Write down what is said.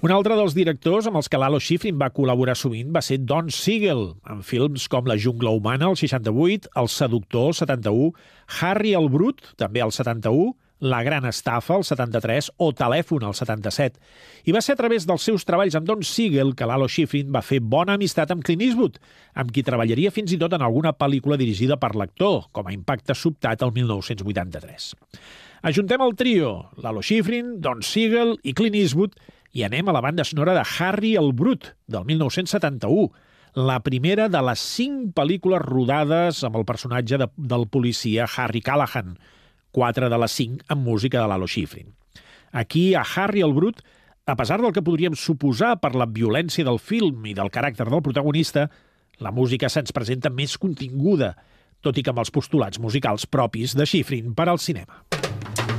Un altre dels directors amb els que Lalo Schifrin va col·laborar sovint va ser Don Siegel, en films com La jungla humana, el 68, El seductor, el 71, Harry el Brut, també el 71, La gran estafa, el 73, o Telèfon, el 77. I va ser a través dels seus treballs amb Don Siegel que Lalo Schifrin va fer bona amistat amb Clint Eastwood, amb qui treballaria fins i tot en alguna pel·lícula dirigida per l'actor, com a Impacte sobtat el 1983. Ajuntem el trio, Lalo Schifrin, Don Siegel i Clint Eastwood, i anem a la banda sonora de Harry el Brut, del 1971, la primera de les 5 pel·lícules rodades amb el personatge del policia Harry Callahan, 4 de les 5 amb música de Lalo Schifrin. Aquí, a Harry el Brut, a pesar del que podríem suposar per la violència del film i del caràcter del protagonista, la música se'ns presenta més continguda, tot i que amb els postulats musicals propis de Schifrin per al cinema.